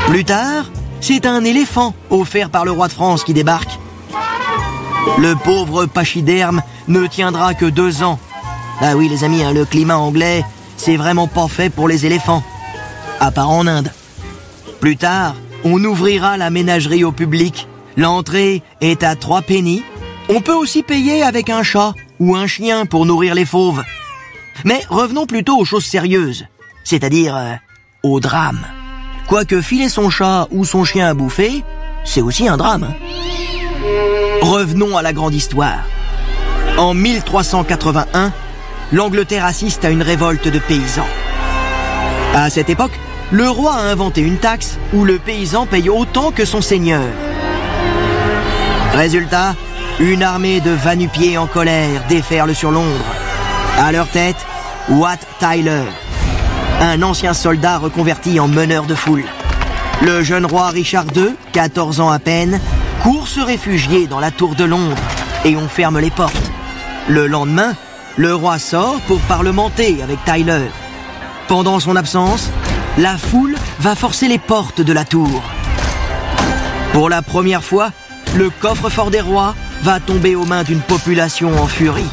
Plus tard, c'est un éléphant offert par le roi de France qui débarque. Le pauvre pachyderme ne tiendra que 2 ans. Ah oui les amis, le climat anglais, c'est vraiment pas fait pour les éléphants. À part en Inde. Plus tard, on ouvrira la ménagerie au public. L'entrée est à 3 pennies. On peut aussi payer avec un chat ou un chien pour nourrir les fauves. Mais revenons plutôt aux choses sérieuses, c'est-à-dire au drame. Quoique filer son chat ou son chien à bouffer, c'est aussi un drame. Revenons à la grande histoire. En 1381, l'Angleterre assiste à une révolte de paysans. À cette époque, le roi a inventé une taxe où le paysan paye autant que son seigneur. Résultat, une armée de va-nu-pieds en colère déferle sur Londres. À leur tête, Wat Tyler, un ancien soldat reconverti en meneur de foule. Le jeune roi Richard II, 14 ans à peine, court se réfugier dans la tour de Londres et on ferme les portes. Le lendemain, le roi sort pour parlementer avec Tyler. Pendant son absence, la foule va forcer les portes de la tour. Pour la première fois, le coffre-fort des rois va tomber aux mains d'une population en furie.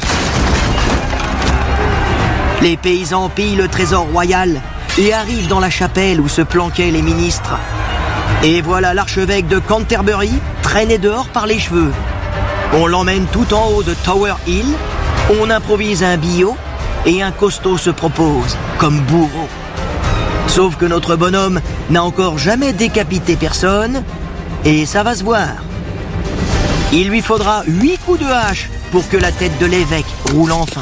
Les paysans pillent le trésor royal et arrivent dans la chapelle où se planquaient les ministres. Et voilà l'archevêque de Canterbury traîné dehors par les cheveux. On l'emmène tout en haut de Tower Hill, on improvise un billot et un costaud se propose comme bourreau. Sauf que notre bonhomme n'a encore jamais décapité personne et ça va se voir. Il lui faudra 8 coups de hache pour que la tête de l'évêque roule enfin.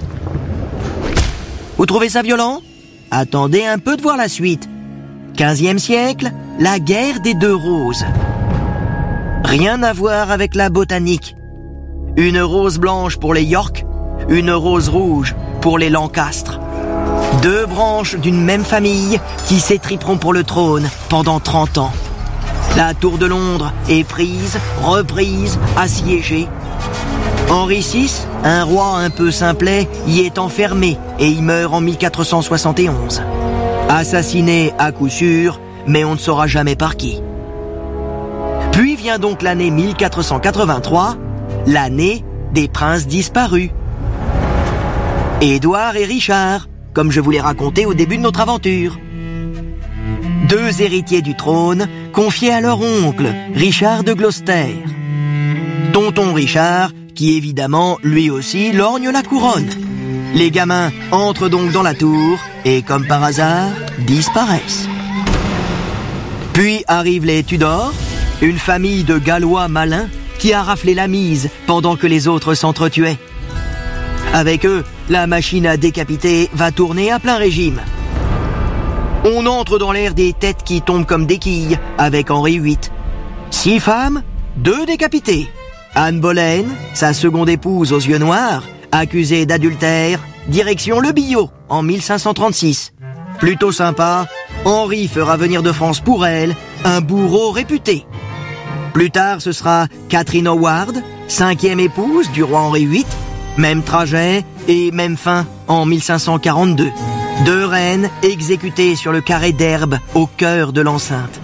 Vous trouvez ça violent? Attendez un peu de voir la suite. 15e siècle, la guerre des 2 roses. Rien à voir avec la botanique. Une rose blanche pour les York, une rose rouge pour les Lancastre. 2 branches d'une même famille qui s'étriperont pour le trône pendant 30 ans. La tour de Londres est prise, reprise, assiégée. Henri VI, un roi un peu simplet, y est enfermé et y meurt en 1471. Assassiné à coup sûr, mais on ne saura jamais par qui. Puis vient donc l'année 1483, l'année des princes disparus. Édouard et Richard, comme je vous l'ai raconté au début de notre aventure. 2 héritiers du trône confiés à leur oncle, Richard de Gloucester. Tonton Richard, qui évidemment, lui aussi, lorgne la couronne. Les gamins entrent donc dans la tour et, comme par hasard, disparaissent. Puis arrivent les Tudors, une famille de Gallois malins qui a raflé la mise pendant que les autres s'entretuaient. Avec eux, la machine à décapiter va tourner à plein régime. On entre dans l'ère des têtes qui tombent comme des quilles avec Henri VIII. 6 femmes, 2 décapitées. Anne Boleyn, sa seconde épouse aux yeux noirs, accusée d'adultère, direction Le Billot en 1536. Plutôt sympa, Henri fera venir de France pour elle un bourreau réputé. Plus tard, ce sera Catherine Howard, 5e épouse du roi Henri VIII, même trajet et même fin en 1542. 2 reines exécutées sur le carré d'herbe au cœur de l'enceinte.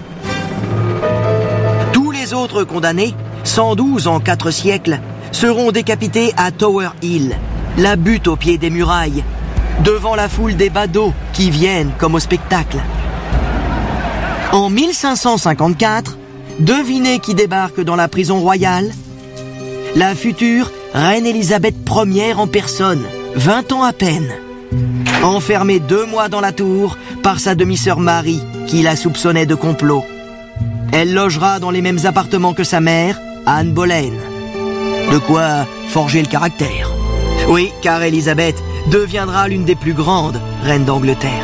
Tous les autres condamnés, 112 en 4 siècles, seront décapités à Tower Hill, la butte au pied des murailles, devant la foule des badauds qui viennent comme au spectacle. En 1554, devinez qui débarque dans la prison royale? La future reine Élisabeth Ier en personne, 20 ans à peine. Enfermée 2 mois dans la tour par sa demi-sœur Marie, qui la soupçonnait de complot. Elle logera dans les mêmes appartements que sa mère, Anne Boleyn. De quoi forger le caractère. Oui, car Élisabeth deviendra l'une des plus grandes reines d'Angleterre.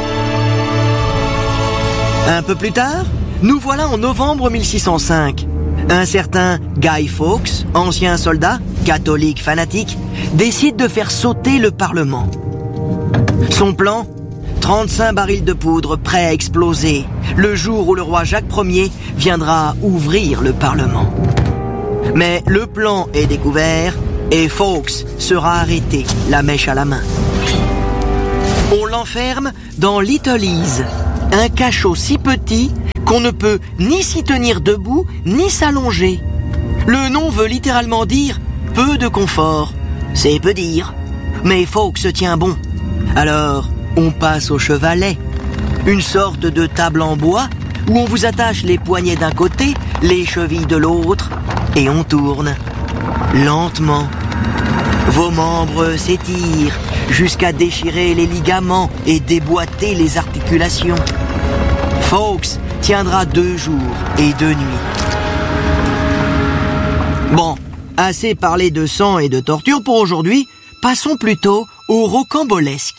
Un peu plus tard, nous voilà en novembre 1605. Un certain Guy Fawkes, ancien soldat, catholique fanatique, décide de faire sauter le Parlement. Son plan, 35 barils de poudre prêts à exploser le jour où le roi Jacques Ier viendra ouvrir le Parlement. Mais le plan est découvert et Fawkes sera arrêté, la mèche à la main. On l'enferme dans Little Ease, un cachot si petit qu'on ne peut ni s'y tenir debout, ni s'allonger. Le nom veut littéralement dire « peu de confort ». C'est peu dire. Mais Fawkes se tient bon. Alors, on passe au chevalet. Une sorte de table en bois où on vous attache les poignets d'un côté, les chevilles de l'autre, et on tourne. Lentement. Vos membres s'étirent jusqu'à déchirer les ligaments et déboîter les articulations. Fawkes tiendra 2 jours et 2 nuits. Bon, assez parlé de sang et de torture pour aujourd'hui, passons plutôt au rocambolesque.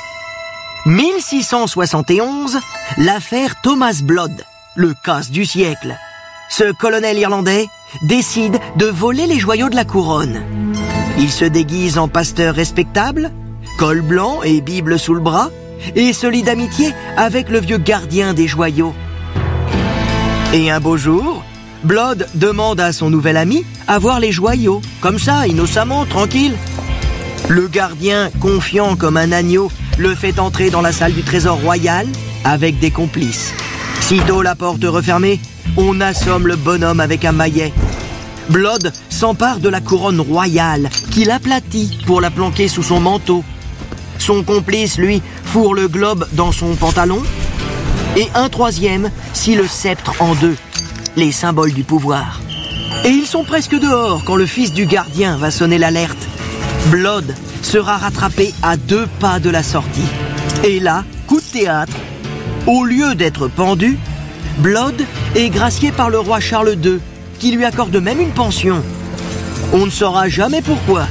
1671, l'affaire Thomas Blood, le casse du siècle. Ce colonel irlandais décide de voler les joyaux de la couronne. Il se déguise en pasteur respectable, col blanc et bible sous le bras, et se lie d'amitié avec le vieux gardien des joyaux. Et un beau jour, Blood demande à son nouvel ami à voir les joyaux, comme ça, innocemment, tranquille. Le gardien, confiant comme un agneau, le fait entrer dans la salle du trésor royal avec des complices. Sitôt la porte refermée, on assomme le bonhomme avec un maillet. Blood s'empare de la couronne royale, qu'il aplatit pour la planquer sous son manteau. Son complice, lui, fourre le globe dans son pantalon. Et un troisième scie le sceptre en 2, les symboles du pouvoir. Et ils sont presque dehors quand le fils du gardien va sonner l'alerte. Blood sera rattrapé à 2 pas de la sortie. Et là, coup de théâtre, au lieu d'être pendu, Blood est gracié par le roi Charles II, qui lui accorde même une pension. On ne saura jamais pourquoi.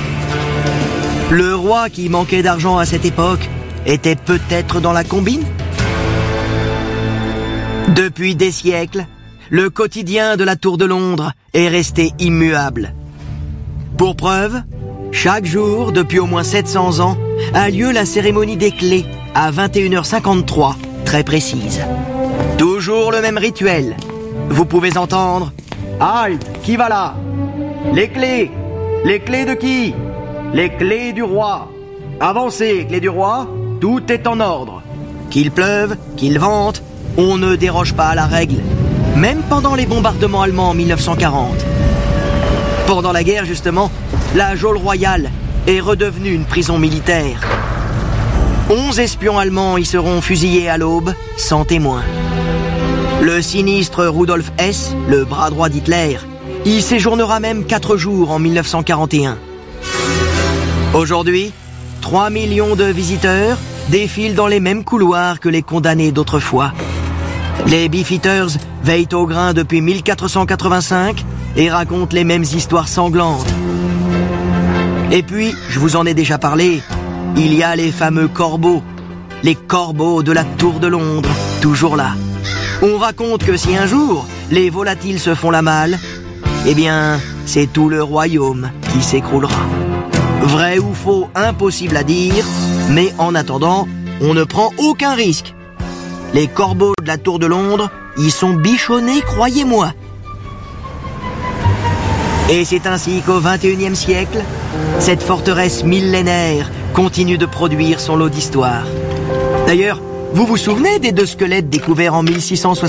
Le roi qui manquait d'argent à cette époque était peut-être dans la combine. Depuis des siècles, le quotidien de la Tour de Londres est resté immuable. Pour preuve, chaque jour, depuis au moins 700 ans, a lieu la cérémonie des clés à 21h53, très précise. Toujours le même rituel. Vous pouvez entendre « Halte, qui va là ? Les clés de qui ? Les clés du roi. Avancez, clés du roi, tout est en ordre. Qu'il pleuve, qu'il vente, on ne déroge pas à la règle, même pendant les bombardements allemands en 1940. Pendant la guerre, justement, la geôle royale est redevenue une prison militaire. 11 espions allemands y seront fusillés à l'aube, sans témoin. Le sinistre Rudolf Hess, le bras droit d'Hitler, y séjournera même 4 jours en 1941. Aujourd'hui, 3 millions de visiteurs défilent dans les mêmes couloirs que les condamnés d'autrefois. Les Beefeaters veillent au grain depuis 1485 et racontent les mêmes histoires sanglantes. Et puis, je vous en ai déjà parlé, il y a les fameux corbeaux, les corbeaux de la Tour de Londres, toujours là. On raconte que si un jour, les volatiles se font la malle, eh bien, c'est tout le royaume qui s'écroulera. Vrai ou faux, impossible à dire, mais en attendant, on ne prend aucun risque. Les corbeaux de la Tour de Londres y sont bichonnés, croyez-moi. Et c'est ainsi qu'au XXIe siècle, cette forteresse millénaire continue de produire son lot d'histoire. D'ailleurs, vous vous souvenez des 2 squelettes découverts en 1674 ?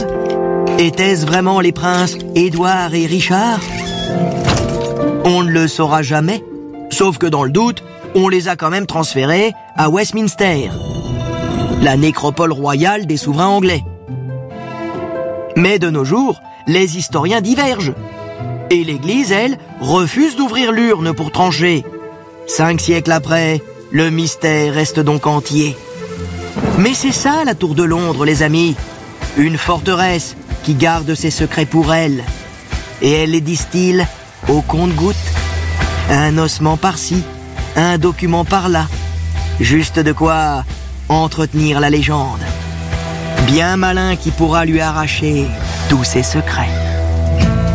Étaient-ce vraiment les princes Édouard et Richard ? On ne le saura jamais, sauf que dans le doute, on les a quand même transférés à Westminster, la nécropole royale des souverains anglais. Mais de nos jours, les historiens divergent. Et l'Église, elle, refuse d'ouvrir l'urne pour trancher. 5 siècles après, le mystère reste donc entier. Mais c'est ça la Tour de Londres, les amis. Une forteresse qui garde ses secrets pour elle. Et elle les distille au compte-gouttes. Un ossement par-ci, un document par-là. Juste de quoi entretenir la légende. Bien malin qui pourra lui arracher tous ses secrets.